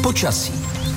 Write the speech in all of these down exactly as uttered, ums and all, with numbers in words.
Počasí.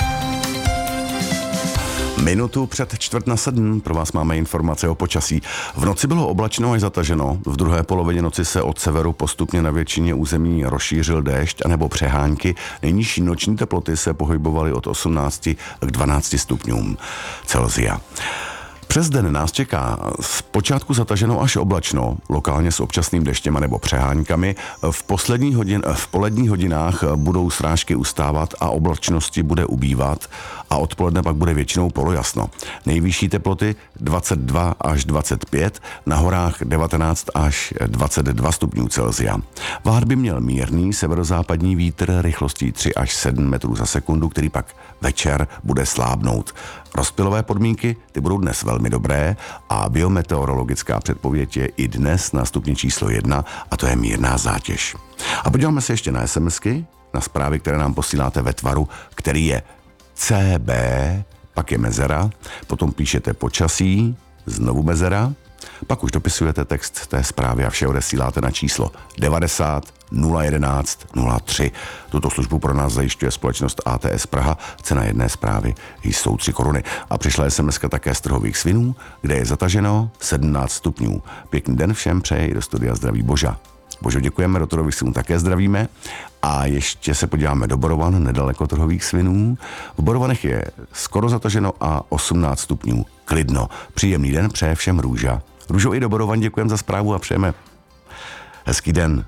Minutu před čtvrt na sedm pro vás máme informace o počasí. V noci bylo oblačno až zataženo. V druhé polovině noci se od severu postupně na většině území rozšířil déšť anebo přehánky. Nejnižší noční teploty se pohybovaly od osmnácti k dvanácti stupňům Celsia. Přes den nás čeká zpočátku zataženo až oblačno, lokálně s občasným deštěm nebo přeháňkami. V, poslední hodin, v poledních hodinách budou srážky ustávat a oblačnosti bude ubývat a odpoledne pak bude většinou polojasno. Nejvyšší teploty dvacet dva až dvacet pět, na horách devatenáct až dvacet dva stupňů Celsia. Vár by měl mírný severozápadní vítr rychlostí tři až sedm metrů za sekundu, který pak večer bude slábnout. Rozptylové podmínky ty budou dnes velmi dobré a biometeorologická předpověď je i dnes na stupni číslo jedna a to je mírná zátěž. A podíváme se ještě na SMSky, na zprávy, které nám posíláte ve tvaru, který je C B, pak je mezera, potom píšete počasí, znovu mezera, pak už dopisujete text té zprávy a vše odesíláte na číslo devadesát nula jedenáct nula tři. Tuto službu pro nás zajišťuje společnost A T S Praha. Cena jedné zprávy jsou tři koruny. A přišla SMSka také z Trhových Svinů, kde je zataženo sedmnáct stupňů. Pěkný den všem přeje, do studia zdraví Boža. Božo, děkujeme, do Trhových Svinů také zdravíme. A ještě se podíváme do Borovan, nedaleko Trhových Svinů. V Borovanech je skoro zataženo a osmnáct stupňů. Klidno. Příjemný den přeje všem Růža. Růžo, i do Borovan děkujeme za zprávu a přejeme hezký den.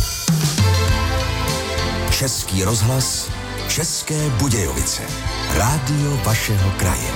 Český rozhlas, České Budějovice. Rádio vašeho kraje.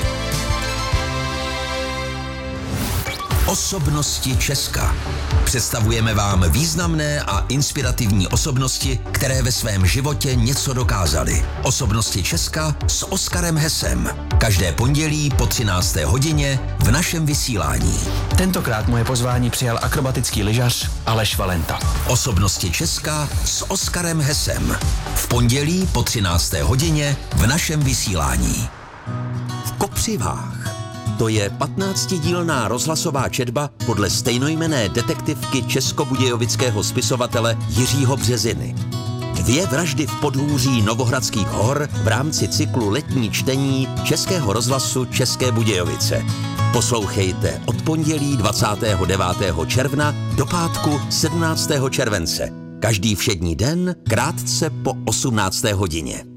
Osobnosti Česka. Představujeme vám významné a inspirativní osobnosti, které ve svém životě něco dokázaly. Osobnosti Česka s Oskarem Hesem. Každé pondělí po třinácté hodině v našem vysílání. Tentokrát moje pozvání přijal akrobatický lyžař Aleš Valenta. Osobnosti Česka s Oskarem Hesem. V pondělí po třinácté hodině v našem vysílání. V Kopřivách. To je patnáctidílná rozhlasová četba podle stejnojmenné detektivky českobudějovického spisovatele Jiřího Březiny. Dvě vraždy v podhůří Novohradských hor v rámci cyklu Letní čtení Českého rozhlasu České Budějovice. Poslouchejte od pondělí dvacátého devátého června do pátku sedmnáctého července. Každý všední den krátce po osmnácté hodině.